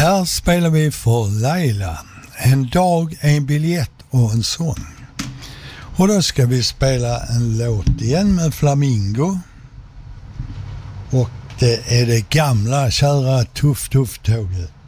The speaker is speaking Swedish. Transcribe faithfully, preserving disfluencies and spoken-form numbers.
Här spelar vi för Laila. En dag, en biljett och en sång. Och då ska vi spela en låt igen med Flamingo. Och det är det gamla kära Tuff Tuff tåget.